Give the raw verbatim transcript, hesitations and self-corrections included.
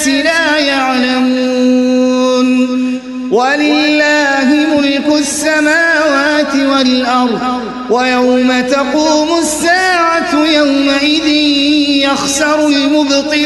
الناس لا يعلمون ولله ملك السماوات والأرض ويوم تقوم الساعة يومئذ يخسر المبطلون